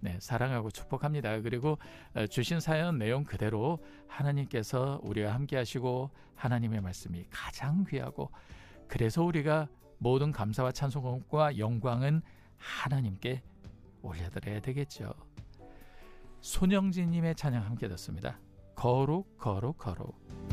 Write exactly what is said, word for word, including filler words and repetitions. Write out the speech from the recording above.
네, 사랑하고 축복합니다. 그리고 주신 사연 내용 그대로 하나님께서 우리와 함께 하시고 하나님의 말씀이 가장 귀하고 그래서 우리가 모든 감사와 찬송과 영광은 하나님께 올려드려야 되겠죠. 손영진님의 찬양 함께 듣습니다. 거룩 거룩 거룩.